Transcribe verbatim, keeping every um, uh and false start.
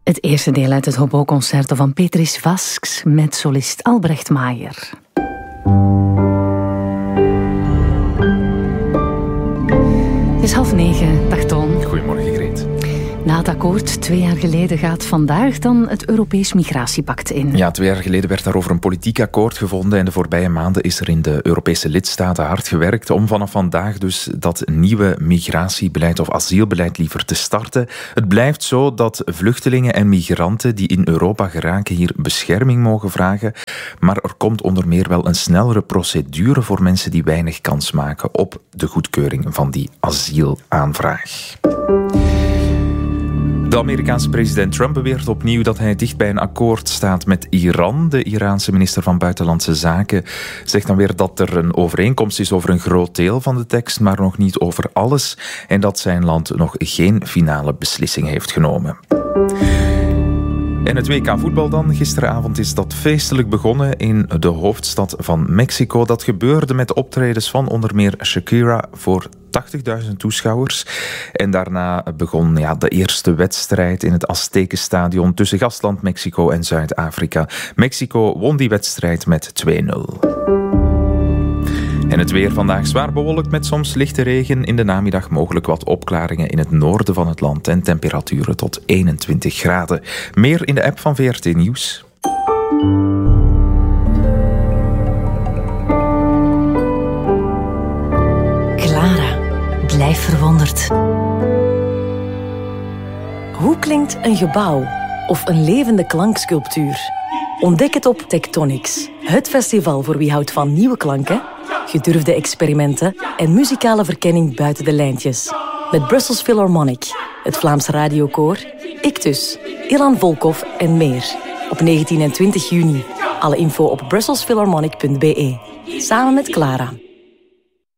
Het eerste deel uit het Hobo-concerto van Petrus Vasks met solist Albrecht Maier. Het is half negen. Dag Toon. Goedemorgen Greet. Na het akkoord twee jaar geleden gaat vandaag dan het Europees Migratiepact in. Ja, twee jaar geleden werd daarover een politiek akkoord gevonden en de voorbije maanden is er in de Europese lidstaten hard gewerkt om vanaf vandaag dus dat nieuwe migratiebeleid of asielbeleid liever te starten. Het blijft zo dat vluchtelingen en migranten die in Europa geraken hier bescherming mogen vragen, maar er komt onder meer wel een snellere procedure voor mensen die weinig kans maken op de goedkeuring van die asielaanvraag. De Amerikaanse president Trump beweert opnieuw dat hij dicht bij een akkoord staat met Iran. De Iraanse minister van Buitenlandse Zaken zegt dan weer dat er een overeenkomst is over een groot deel van de tekst, maar nog niet over alles. En dat zijn land nog geen finale beslissing heeft genomen. En het W K voetbal dan. Gisteravond is dat feestelijk begonnen in de hoofdstad van Mexico. Dat gebeurde met optredens van onder meer Shakira voor tachtigduizend toeschouwers. En daarna begon ja, de eerste wedstrijd in het Aztekenstadion tussen gastland Mexico en Zuid-Afrika. Mexico won die wedstrijd met twee nul. En het weer vandaag zwaar bewolkt met soms lichte regen. In de namiddag mogelijk wat opklaringen in het noorden van het land en temperaturen tot eenentwintig graden. Meer in de app van V R T Nieuws. Clara, blijf verwonderd. Hoe klinkt een gebouw of een levende klanksculptuur? Ontdek het op Tectonics, het festival voor wie houdt van nieuwe klanken, gedurfde experimenten en muzikale verkenning buiten de lijntjes. Met Brussels Philharmonic, het Vlaams Radiokoor, Ictus, Ilan Volkov en meer. Op negentien en twintig juni. Alle info op brussels philharmonic punt b e. Samen met Clara.